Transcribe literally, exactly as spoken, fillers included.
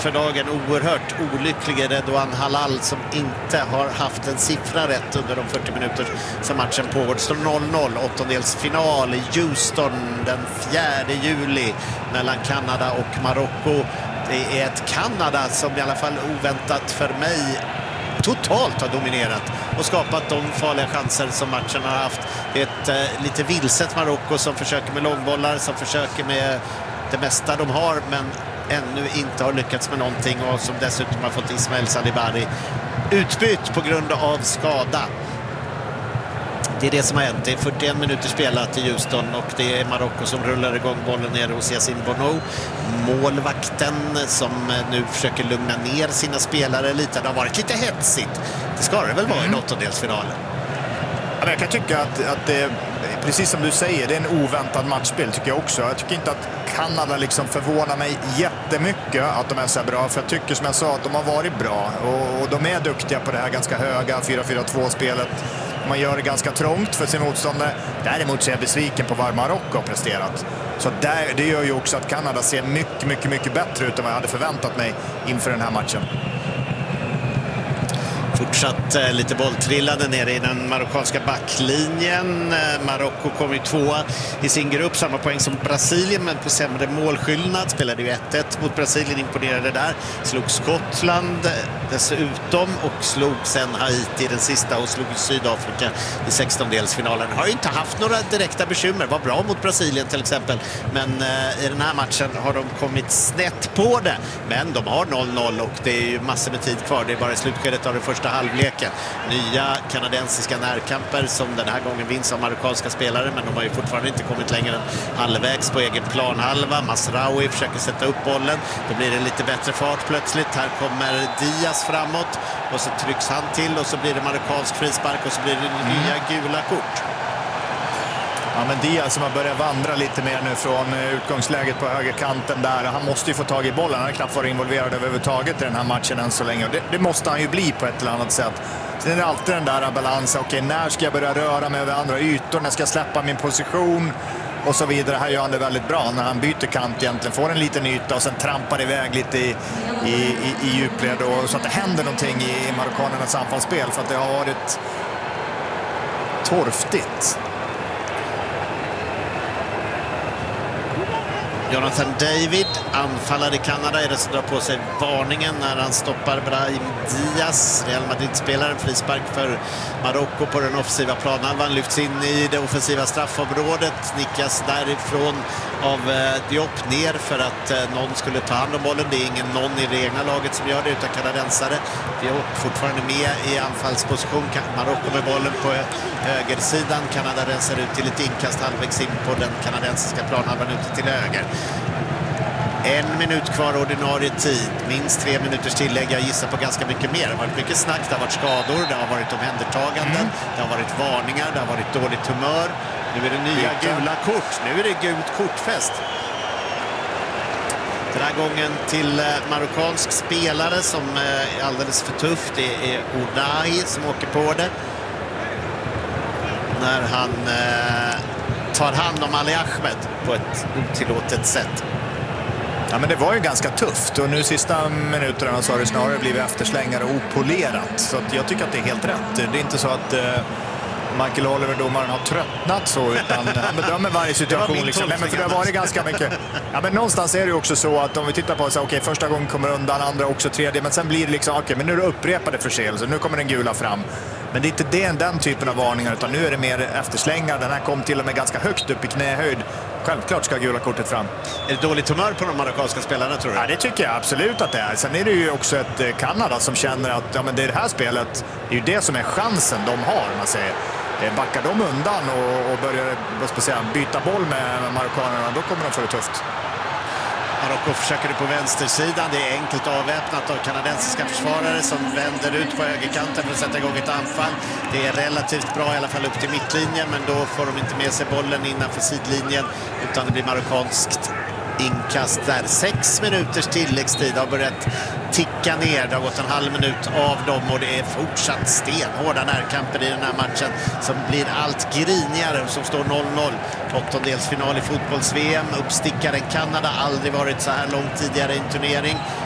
för dagen. Oerhört olycklig Redouan Halal som inte har haft en siffra rätt under de fyrtio minuter som matchen pågår. Det står noll noll, åttondelsfinal i Houston den fjärde juli mellan Kanada och Marocko. Det är ett Kanada som i alla fall oväntat för mig totalt har dominerat och skapat de farliga chanser som matchen har haft. Det är ett eh, lite vilset Marocko som försöker med långbollar, som försöker med det mesta de har, men ännu inte har lyckats med någonting, och som dessutom har fått Ismail Sadibari utbytt på grund av skada. Det är det som har hänt. Det är fyrtioen minuter spelat i Houston och det är Marocko som rullar igång bollen ner hos Yassine Bono. Målvakten som nu försöker lugna ner sina spelare lite. Det har varit lite hetsigt. Det ska det väl vara mm. i åttondelsfinalen. Ja, jag kan tycka att, att det, precis som du säger, det är en oväntad matchspel tycker jag också. Jag tycker inte att Kanada liksom förvånar mig jättemycket att de är så bra. För jag tycker som jag sa att de har varit bra. Och, och de är duktiga på det här ganska höga fyra fyra två-spelet. Man gör det ganska trångt för sin motståndare. Däremot så är jag besviken på vad Marocko har presterat. Så där, det gör ju också att Kanada ser mycket, mycket, mycket bättre ut än vad jag hade förväntat mig inför den här matchen. Fortsatt eh, lite bolltrillande nere i den marockanska backlinjen. Eh, Marocko kom ju tvåa i sin grupp, samma poäng som Brasilien, men på sämre målskillnad. Spelade ju ett ett mot Brasilien, imponerade där. Slog Skottland dessutom och slog sen Haiti den sista och slog Sydafrika i sextondelsfinalen. Har ju inte haft några direkta bekymmer, var bra mot Brasilien till exempel, men eh, i den här matchen har de kommit snett på det. Men de har noll noll och det är ju massor med tid kvar. Det är bara i slutskedet av den första halvleken. Nya kanadensiska närkamper som den här gången vinns av marockanska spelare, men de har ju fortfarande inte kommit längre än halvvägs på egen planhalva. Masraoui försöker sätta upp bollen. Då blir det lite bättre fart plötsligt. Här kommer Diaz framåt och så trycks han till och så blir det marockansk frispark och så blir det mm. nya gula kort. Ja, men Diaz som har börjat vandra lite mer nu från utgångsläget på högerkanten där. Han måste ju få tag i bollen. Han har knappt varit involverad överhuvudtaget i den här matchen än så länge. Det, det måste han ju bli på ett eller annat sätt. Sen är det alltid den där balansen. Okej, när ska jag börja röra mig över andra ytor? När ska jag släppa min position? Och så vidare. Här gör han det väldigt bra när han byter kant egentligen. Får en liten yta och sen trampar iväg lite i, i, i, i djupled. Och så att det händer någonting i marockanernas anfallsspel. För att det har varit torftigt. Jonathan David, anfallare i Kanada, är det som drar på sig varningen när han stoppar Brahim Diaz. Real Madrid-spelaren, frispark för Marocko på den offensiva planen. Han lyfts in i det offensiva straffområdet, nickas därifrån av eh, Diop ner för att eh, någon skulle ta hand om bollen. Det är ingen någon i det egna laget som gör det utan kanadensare. Diop fortfarande med i anfallsposition. Marocko med bollen på högersidan. Kanada rensar ut till ett inkast halvvägs in på den kanadensiska planhalvan ute till höger. En minut kvar ordinarie tid. Minst tre minuters tillägg. Jag gissar på ganska mycket mer. Det har varit mycket snack, det har varit skador, det har varit omhändertaganden, mm. det har varit varningar, det har varit dåligt humör. Nu är det nya gula kort. Nu är det gult kortfest. Den här gången till eh, marockansk spelare som eh, är alldeles för tuff. Det är Ounahi som åker på det. När han eh, tar hand om Ali Ahmed på ett otillåtet sätt. Ja, men det var ju ganska tufft och nu sista minuterna så har det snarare blivit efterslängare och opolerat. Så att jag tycker att det är helt rätt. Det är inte så att eh, Michael Oliver, domaren, har tröttnat så, utan han bedömer varje situation. Liksom. Nej, men för det var det ganska mycket. Ja, men någonstans är det ju också så att om vi tittar på så okej, okay, första gången kommer undan, andra också, tredje, men sen blir det liksom okej, okay, men nu är det upprepade förseelser. Nu kommer den gula fram. Men det är inte den, den typen av varningar, utan nu är det mer efterslängar. Den här kom till och med ganska högt upp i knähöjd. Självklart ska gula kortet fram. Är det dåligt humör på de marockanska spelarna, tror du? Ja, det tycker jag absolut att det är. Sen är det ju också ett Kanada som känner att ja, men det är det här spelet, det är ju det som är chansen de har, man säger. Backar de undan och, och börjar vad ska jag säga, byta boll med marockanerna, då kommer de få det tufft. Marocko försöker det på vänstersidan. Det är enkelt avväpnat av kanadensiska försvarare som vänder ut på högerkanten för att sätta igång ett anfall. Det är relativt bra i alla fall upp till mittlinjen, men då får de inte med sig bollen innanför sidlinjen utan det blir marockanskt inkast där. Sex minuters tilläggstid har börjat ticka ner. Det har gått en halv minut av dem och det är fortsatt stenhårda närkamper i den här matchen som blir allt grinigare, som står noll noll. Åttondelsfinal i fotbolls-V M. Uppstickaren Kanada, aldrig varit så här långt tidigare i en turnering.